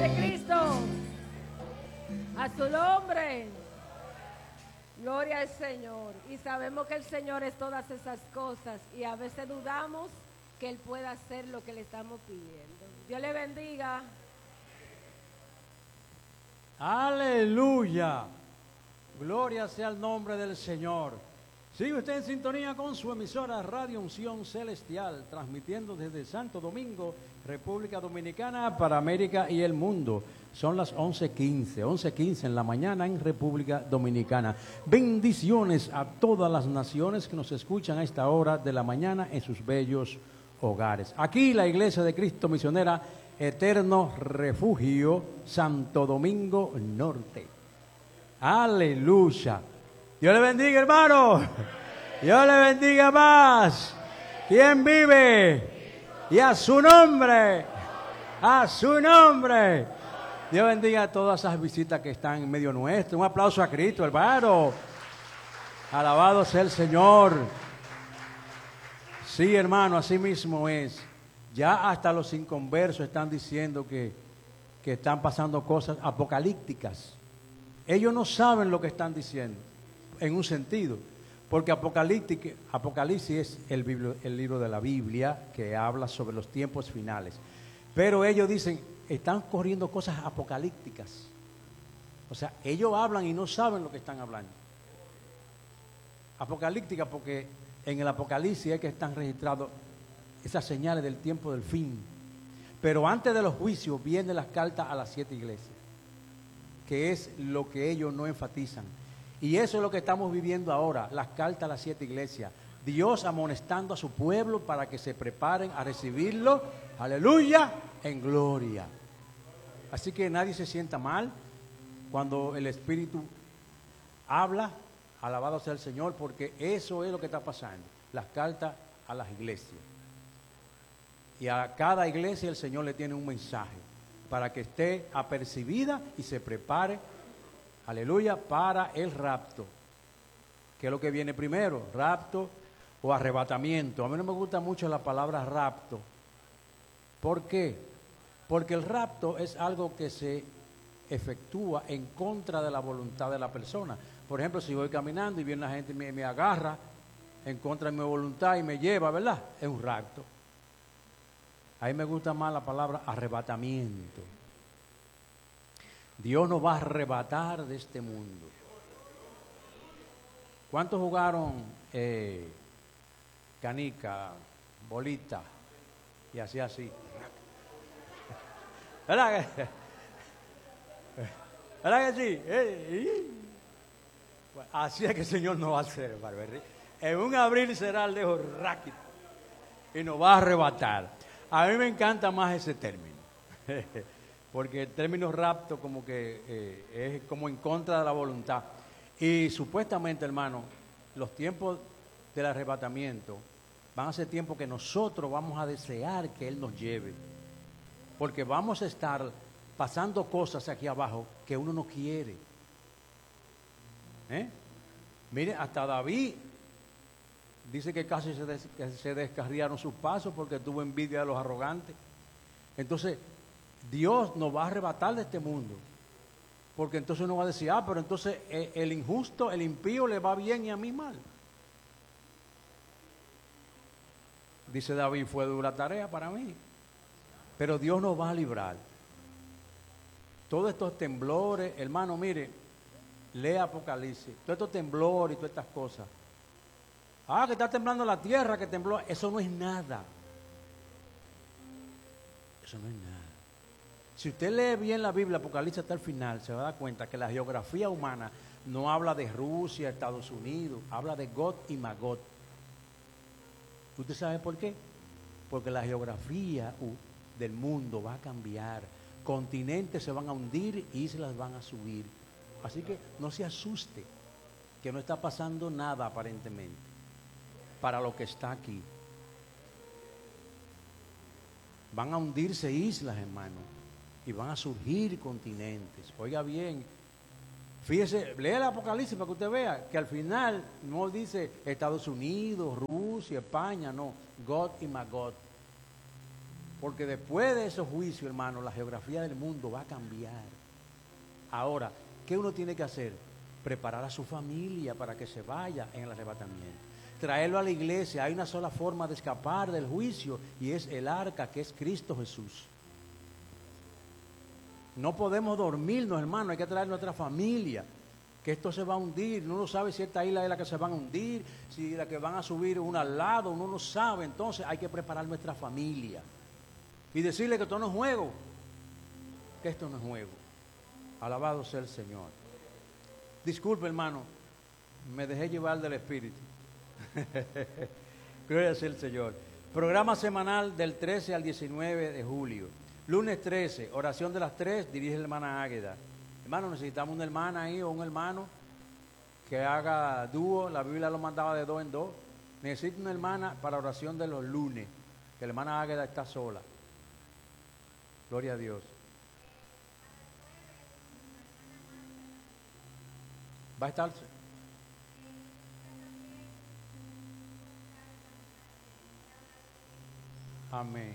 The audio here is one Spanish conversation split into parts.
de Cristo. A su nombre. Gloria al Señor. Y sabemos que el Señor es todas esas cosas. Y a veces dudamos que Él pueda hacer lo que le estamos pidiendo. Dios le bendiga. Aleluya. Gloria sea el nombre del Señor. Sigue usted en sintonía con su emisora Radio Unción Celestial, transmitiendo desde Santo Domingo, República Dominicana, para América y el mundo. Son las 11:15 en la mañana en República Dominicana. Bendiciones a todas las naciones que nos escuchan a esta hora de la mañana en sus bellos hogares. Aquí la Iglesia de Cristo Misionera Eterno Refugio, Santo Domingo Norte. Aleluya. Dios le bendiga, hermano. Dios le bendiga más. ¿Quién vive? Y a su nombre. A su nombre. Dios bendiga a todas esas visitas que están en medio nuestro. Un aplauso a Cristo, hermano. Alabado sea el Señor. Sí, hermano, así mismo es. Ya hasta los inconversos están diciendo que están pasando cosas apocalípticas. Ellos no saben lo que están diciendo, en un sentido, porque Apocalipsis es el libro de la Biblia que habla sobre los tiempos finales. Pero ellos dicen, están corriendo cosas apocalípticas. O sea, ellos hablan y no saben lo que están hablando. Apocalíptica porque en el Apocalipsis es que están registrados esas señales del tiempo del fin. Pero antes de los juicios vienen las cartas a las 7 iglesias, que es lo que ellos no enfatizan. Y eso es lo que estamos viviendo ahora, las cartas a las 7 iglesias. Dios amonestando a su pueblo para que se preparen a recibirlo, aleluya, en gloria. Así que nadie se sienta mal cuando el Espíritu habla, alabado sea el Señor, porque eso es lo que está pasando, las cartas a las iglesias. Y a cada iglesia el Señor le tiene un mensaje para que esté apercibida y se prepare, aleluya, para el rapto. ¿Qué es lo que viene primero? ¿Rapto o arrebatamiento? A mí no me gusta mucho la palabra rapto. ¿Por qué? Porque el rapto es algo que se efectúa en contra de la voluntad de la persona. Por ejemplo, si voy caminando y viene la gente y me agarra en contra de mi voluntad y me lleva, ¿verdad? Es un rapto. A mí me gusta más la palabra arrebatamiento. Dios nos va a arrebatar de este mundo. ¿Cuántos jugaron canica, bolita y así? ¿Verdad que, ¿verdad que sí? Bueno, así es que el Señor nos va a hacer, Barberry. En un abrir será el dedo ráquido y nos va a arrebatar. A mí me encanta más ese término, porque el término rapto como que es como en contra de la voluntad. Y supuestamente, hermano, los tiempos del arrebatamiento van a ser tiempos que nosotros vamos a desear que Él nos lleve, porque vamos a estar pasando cosas aquí abajo que uno no quiere. Mire, hasta David dice que casi se descarriaron sus pasos porque tuvo envidia de los arrogantes. Entonces, Dios nos va a arrebatar de este mundo. Porque entonces uno va a decir, pero entonces el injusto, el impío le va bien y a mí mal. Dice David, fue dura tarea para mí. Pero Dios nos va a librar. Todos estos temblores, hermano, mire, lee Apocalipsis. Todos estos temblores y todas estas cosas. Que está temblando la tierra, que tembló. Eso no es nada. Eso no es nada. Si usted lee bien la Biblia, Apocalipsis hasta el final, se va a dar cuenta que la geografía humana no habla de Rusia, Estados Unidos, habla de Gog y Magog. ¿Usted sabe por qué? Porque la geografía del mundo va a cambiar. Continentes se van a hundir, islas van a subir. Así que no se asuste, que no está pasando nada aparentemente para lo que está aquí. Van a hundirse islas, hermano, y van a surgir continentes. Oiga bien, fíjese, lea el Apocalipsis para que usted vea que al final no dice Estados Unidos, Rusia, España, no, Gog y Magog. Porque después de esos juicios, hermano, la geografía del mundo va a cambiar. Ahora, ¿qué uno tiene que hacer? Preparar a su familia para que se vaya en el arrebatamiento. Traerlo a la iglesia. Hay una sola forma de escapar del juicio y es el arca, que es Cristo Jesús. No podemos dormirnos, hermano, hay que traer nuestra familia, que esto se va a hundir. Uno no sabe si esta isla es la que se van a hundir, si la que van a subir una al lado, uno no sabe. Entonces hay que preparar nuestra familia y decirle que esto no es juego, que esto no es juego. Alabado sea el Señor. Disculpe, hermano, me dejé llevar del Espíritu. Gloria sea el Señor. Programa semanal del 13 al 19 de julio. Lunes 13, oración de las 3, dirige la hermana Águeda. Hermano, necesitamos una hermana ahí o un hermano que haga dúo. La Biblia lo mandaba de 2 en 2. Necesito una hermana para oración de los lunes, que la hermana Águeda está sola. Gloria a Dios. Va a estar. Amén.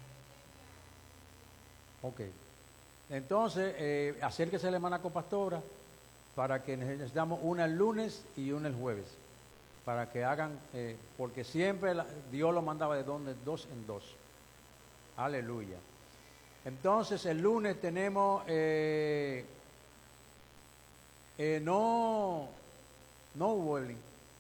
Ok. Entonces, acérquese a la hermana copastora para que necesitamos una el lunes y una el jueves. Para que hagan, porque siempre Dios lo mandaba de 2 en 2. Aleluya. Entonces, el lunes tenemos, no hubo el link.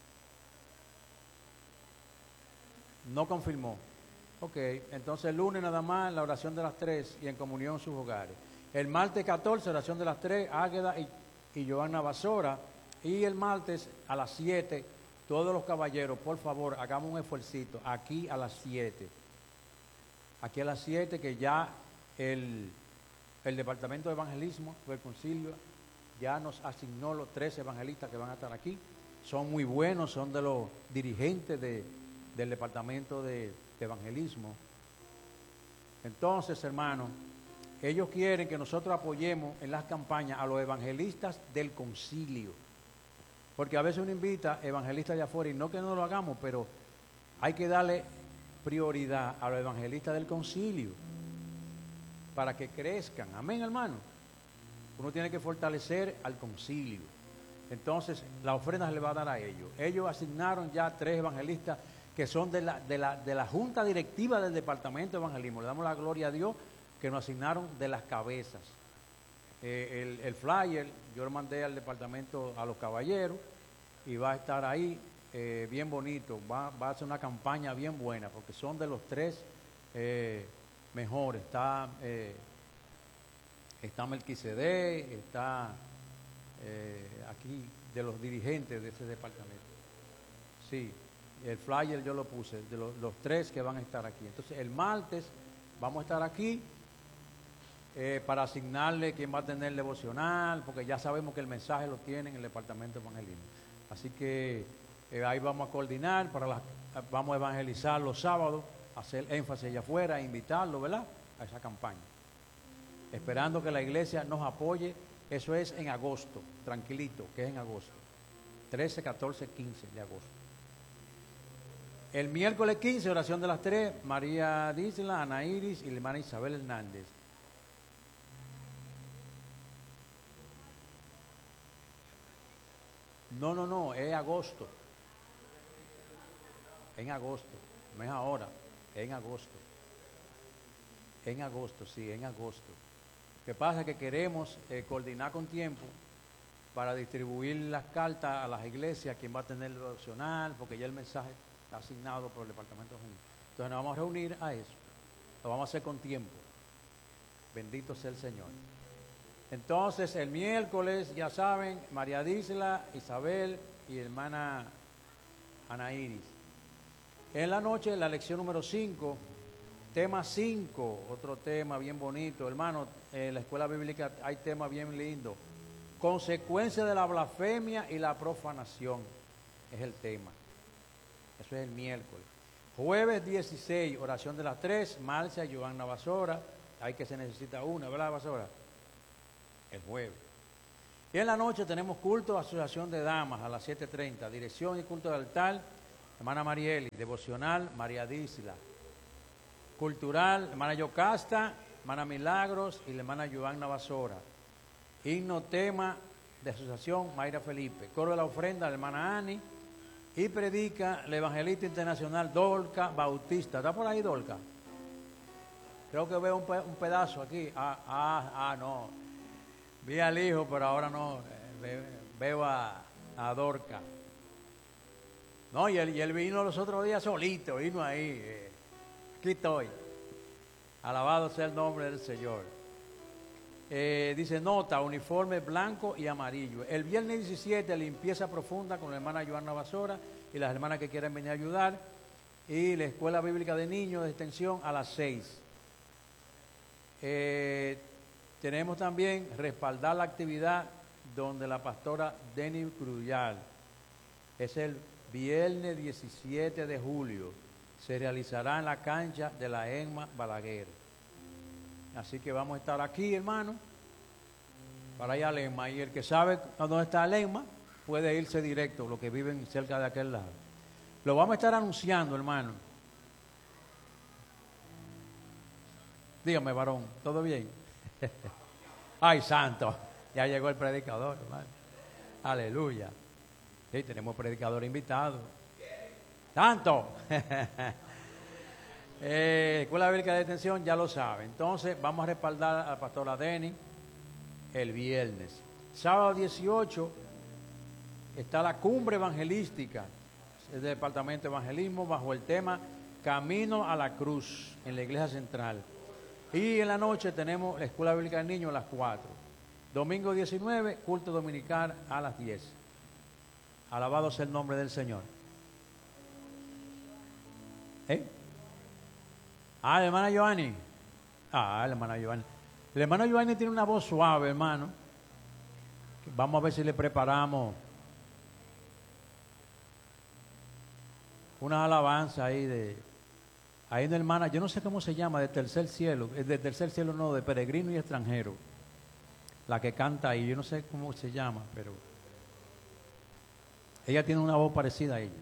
No confirmó. Ok, entonces el lunes nada más la oración de las 3 y en comunión en sus hogares. El martes 14, oración de las 3, Águeda y Johanna Basora. Y el martes a las 7, todos los caballeros, por favor, hagamos un esfuercito. Aquí a las 7. Aquí a las 7, que ya el Departamento de Evangelismo del Concilio ya nos asignó los 3 evangelistas que van a estar aquí. Son muy buenos, son de los dirigentes del Departamento de Evangelismo. Entonces, hermano, ellos quieren que nosotros apoyemos en las campañas a los evangelistas del concilio, porque a veces uno invita evangelistas de afuera y no que no lo hagamos, pero hay que darle prioridad a los evangelistas del concilio para que crezcan. Amén, hermano. Uno tiene que fortalecer al concilio. Entonces, la ofrenda se le va a dar a ellos. Ellos asignaron ya 3 evangelistas que son de la junta directiva del Departamento de Evangelismo. Le damos la gloria a Dios que nos asignaron de las cabezas. El flyer yo lo mandé al departamento, a los caballeros, y va a estar ahí bien bonito. Va a ser una campaña bien buena, porque son de los 3 mejores. Está Melquisedec, está aquí de los dirigentes de ese departamento. Sí. El flyer yo lo puse, de los 3 que van a estar aquí. Entonces, el martes vamos a estar aquí para asignarle quién va a tener el devocional, porque ya sabemos que el mensaje lo tiene en el Departamento de Evangelismo. Así que ahí vamos a coordinar, vamos a evangelizar los sábados, hacer énfasis allá afuera, invitarlo, ¿verdad?, a esa campaña. Esperando que la iglesia nos apoye. Eso es en agosto, tranquilito, que es en agosto. 13, 14, 15 de agosto. El miércoles 15, oración de las 3, María Dísela, Ana Iris y la hermana Isabel Hernández. No, es agosto. En agosto, no es ahora, es en agosto. En agosto, sí, en agosto. Lo que pasa es que queremos coordinar con tiempo para distribuir las cartas a las iglesias, quien va a tener el devocional, porque ya el mensaje asignado por el Departamento de Evangelismo. Entonces nos vamos a reunir a eso. Lo vamos a hacer con tiempo. Bendito sea el Señor. Entonces el miércoles, ya saben, María Dísela, Isabel y hermana Ana Iris. En la noche, la lección número 5, tema 5, otro tema bien bonito. Hermano, en la escuela bíblica hay temas bien lindos. Consecuencia de la blasfemia y la profanación es el tema. Eso es el miércoles. Jueves 16, oración de las 3, Marcia y Johanna Basora. Hay que se necesita una, ¿verdad, Basora? El jueves. Y en la noche tenemos culto, asociación de damas a las 7:30. Dirección y culto de altar, hermana Marieli. Devocional, María Dísela. Cultural, hermana Yocasta, hermana Milagros y la hermana Joanna Basora. Himno tema de asociación Mayra Felipe. Coro de la ofrenda, la hermana Ani. Y predica la evangelista internacional Dolca Bautista. ¿Está por ahí Dolca? Creo que veo un pedazo aquí. No. Vi al hijo, pero ahora no. Veo a Dorca. No, y él vino los otros días solito, vino ahí. Aquí estoy. Alabado sea el nombre del Señor. Dice nota, uniforme blanco y amarillo. El viernes 17, limpieza profunda con la hermana Joanna Basora y las hermanas que quieran venir a ayudar. Y la escuela bíblica de niños de extensión a las 6. Tenemos también respaldar la actividad donde la pastora Denny Cruyal. Es el viernes 17 de julio. Se realizará en la cancha de la EMMA Balaguer. Así que vamos a estar aquí, hermano, para ir al EMMA. Y el que sabe dónde está el EMMA puede irse directo, los que viven cerca de aquel lado. Lo vamos a estar anunciando, hermano. Dígame, varón, ¿todo bien? Ay, santo, ya llegó el predicador, hermano. Aleluya. Sí, tenemos predicador invitado. ¡Santo! Escuela Bíblica de Detención, ya lo sabe. Entonces, vamos a respaldar a la pastora Denny el viernes. Sábado 18 está la cumbre evangelística, es del Departamento de Evangelismo, bajo el tema Camino a la Cruz, en la Iglesia Central. Y en la noche tenemos la Escuela Bíblica del Niño a las 4. Domingo 19, culto dominical a las 10. Alabado sea el nombre del Señor. La hermana Giovanni. La hermana Giovanni. La hermana Giovanni tiene una voz suave, hermano. Vamos a ver si le preparamos una alabanza ahí de... Hay una hermana, yo no sé cómo se llama, de Tercer Cielo. De Tercer Cielo no, de Peregrino y Extranjero. La que canta ahí, yo no sé cómo se llama, pero... Ella tiene una voz parecida a ella.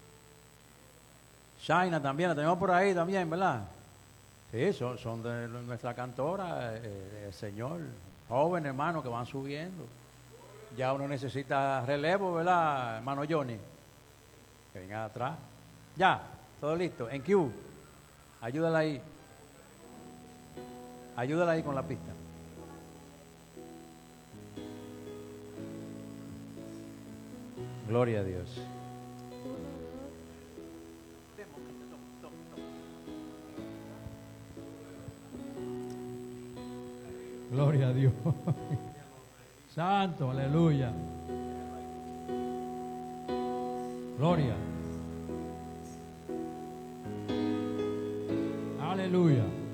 Shaina también, la tenemos por ahí también, ¿verdad? Sí, son de nuestra cantora, el Señor, jóvenes hermanos que van subiendo. Ya uno necesita relevo, ¿verdad, hermano Johnny? Que venga atrás. Ya, todo listo. En Q, ayúdala ahí. Ayúdala ahí con la pista. Gloria a Dios. Gloria a Dios. Santo, aleluya. Gloria. Aleluya.